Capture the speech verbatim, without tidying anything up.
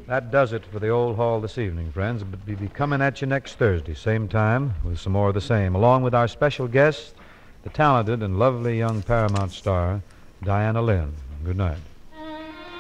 That does it for the Old Hall this evening, friends. But we'll be coming at you next Thursday, same time, with some more of the same, along with our special guest, the talented and lovely young Paramount star, Diana Lynn. Good night.